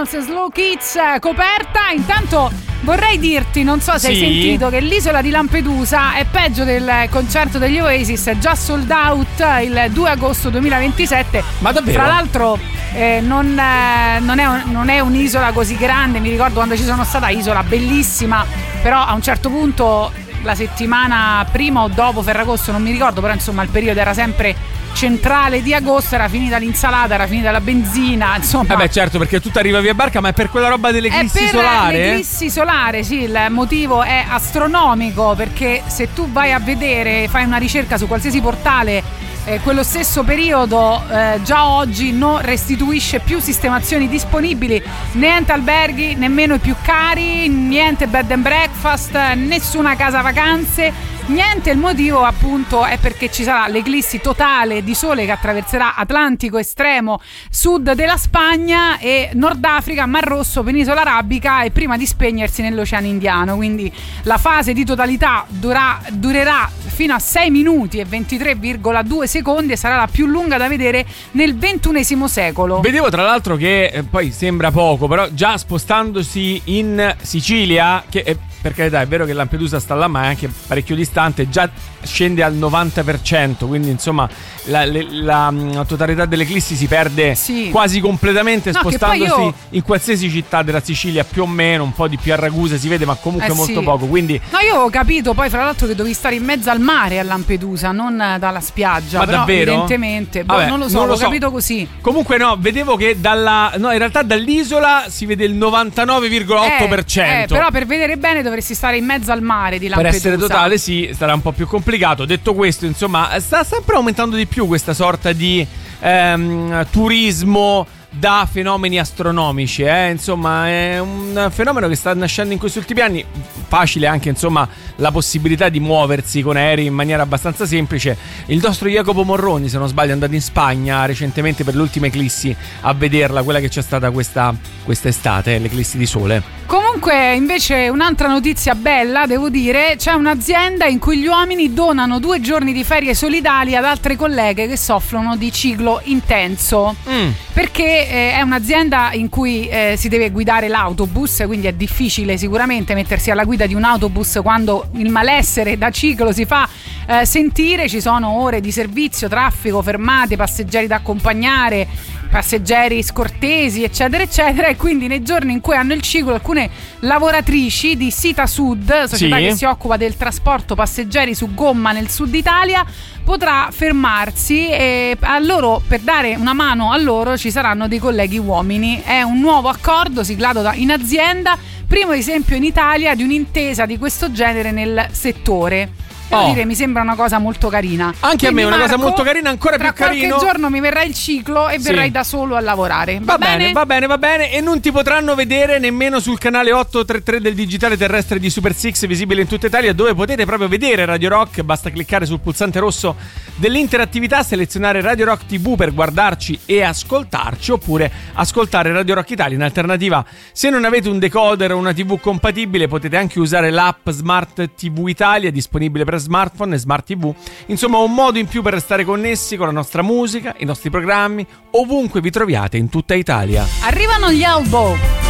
Animals, Slow Kids, coperta. Intanto vorrei dirti, non so se hai sentito, che l'isola di Lampedusa è peggio del concerto degli Oasis, è già sold out il 2 agosto 2027. Ma davvero? Tra l'altro non è un'isola così grande. Mi ricordo quando ci sono stata, isola bellissima, però a un certo punto, la settimana prima o dopo Ferragosto, non mi ricordo, però insomma il periodo era sempre centrale di agosto, era finita l'insalata, era finita la benzina, insomma. Beh, certo, perché tutto arriva via barca, ma è per quella roba dell'eclissi solare? L'eclissi solare, sì, il motivo è astronomico, perché se tu vai a vedere, fai una ricerca su qualsiasi portale, quello stesso periodo già oggi non restituisce più sistemazioni disponibili, niente alberghi, nemmeno i più cari, niente bed and breakfast, nessuna casa vacanze, niente. Il motivo appunto è perché ci sarà l'eclissi totale di sole che attraverserà Atlantico estremo, sud della Spagna e Nord Africa, Mar Rosso, Penisola Arabica, e prima di spegnersi nell'Oceano Indiano. Quindi la fase di totalità durerà fino a 6 minuti e 23,2 secondi e sarà la più lunga da vedere nel XXI secolo. Vedevo tra l'altro che poi sembra poco, però già spostandosi in Sicilia, che per carità è vero che Lampedusa sta là, ma è anche parecchio distante, già scende al 90%, quindi insomma la totalità dell'eclissi si perde quasi completamente, spostandosi in qualsiasi città della Sicilia più o meno, un po' di più a Ragusa si vede, ma comunque molto poco. Quindi no, io ho capito poi fra l'altro che dovevi stare in mezzo al mare a Lampedusa, non dalla spiaggia. Ma però davvero? Evidentemente Vabbè, non lo so, l'ho capito così. Comunque no, vedevo che in realtà dall'isola si vede il 99,8%. Però per vedere bene dovresti stare in mezzo al mare di Lampedusa. Per essere totale sarà un po' più complicato. Detto questo, insomma, sta sempre aumentando di più questa sorta di turismo da fenomeni astronomici, insomma è un fenomeno che sta nascendo in questi ultimi anni. Facile anche insomma la possibilità di muoversi con aerei in maniera abbastanza semplice. Il nostro Jacopo Morroni, se non sbaglio, è andato in Spagna recentemente per l'ultima eclissi a vederla, quella che c'è stata quest'estate, l'eclissi di sole. Comunque invece un'altra notizia bella, devo dire, c'è un'azienda in cui gli uomini donano 2 giorni di ferie solidali ad altre colleghe che soffrono di ciclo intenso. Perché è un'azienda in cui si deve guidare l'autobus, quindi è difficile sicuramente mettersi alla guida di un autobus quando il malessere da ciclo si fa sentire. Ci sono ore di servizio, traffico, fermate, passeggeri da accompagnare, passeggeri scortesi, eccetera eccetera, e quindi nei giorni in cui hanno il ciclo alcune lavoratrici di Sita Sud, società che si occupa del trasporto passeggeri su gomma nel sud Italia, potrà fermarsi, e a loro, per dare una mano a loro, ci saranno dei colleghi uomini. È un nuovo accordo siglato in azienda, primo esempio in Italia di un'intesa di questo genere nel settore. Devo dire, mi sembra una cosa molto carina. Anche quindi, a me è una cosa molto carina, ancora più carino. Tra qualche giorno mi verrà il ciclo e verrai da solo a lavorare. Va bene? Va bene. E non ti potranno vedere nemmeno sul canale 833 del digitale terrestre di Super Six, visibile in tutta Italia, dove potete proprio vedere Radio Rock. Basta cliccare sul pulsante rosso dell'interattività, selezionare Radio Rock TV per guardarci e ascoltarci, oppure ascoltare Radio Rock Italia. In alternativa, se non avete un decoder o una TV compatibile, potete anche usare l'app Smart TV Italia, disponibile per smartphone e smart TV. Insomma, un modo in più per restare connessi con la nostra musica, i nostri programmi, ovunque vi troviate in tutta Italia. Arrivano gli Elbow.